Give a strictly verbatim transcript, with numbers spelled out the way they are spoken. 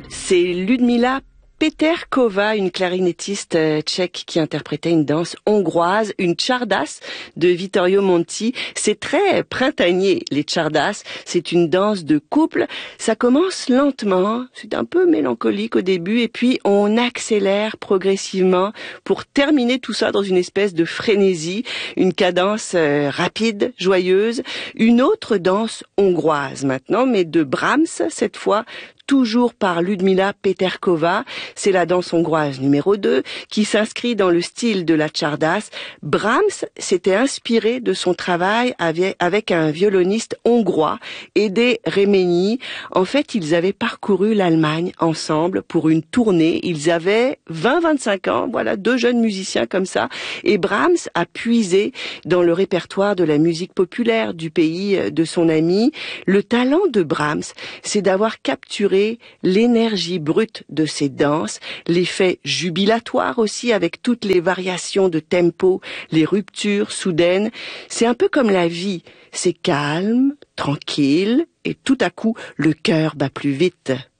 C'est Ludmila Peterková, une clarinettiste tchèque qui interprétait une danse hongroise, une czardas de Vittorio Monti. C'est très printanier, les czardas. C'est une danse de couple. Ça commence lentement, c'est un peu mélancolique au début, et puis on accélère progressivement pour terminer tout ça dans une espèce de frénésie, une cadence rapide, joyeuse. Une autre danse hongroise maintenant, mais de Brahms cette fois, toujours par Ludmila Peterková. C'est la danse hongroise numéro deux qui s'inscrit dans le style de la czardas. Brahms s'était inspiré de son travail avec un violoniste hongrois, Ede Remény. En fait, ils avaient parcouru l'Allemagne ensemble pour une tournée. Ils avaient vingt à vingt-cinq ans, voilà, deux jeunes musiciens comme ça. Et Brahms a puisé dans le répertoire de la musique populaire du pays de son ami. Le talent de Brahms, c'est d'avoir capturé l'énergie brute de ces danses, l'effet jubilatoire aussi avec toutes les variations de tempo, les ruptures soudaines. C'est un peu comme la vie, c'est calme, tranquille et tout à coup le cœur bat plus vite.